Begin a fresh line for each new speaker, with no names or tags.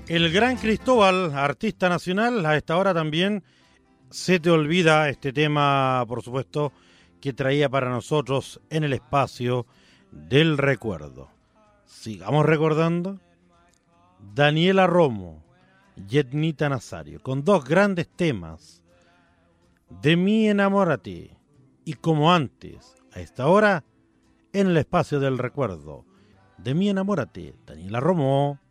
El gran Cristóbal, artista nacional, a esta hora también se te olvida este tema, por supuesto, que traía para nosotros en el espacio del recuerdo. Sigamos recordando. Daniela Romo, Yetnita Nazario, con dos grandes temas. De mí enamórate y como antes, a esta hora, en el espacio del recuerdo. De mí enamórate, Daniela Romo.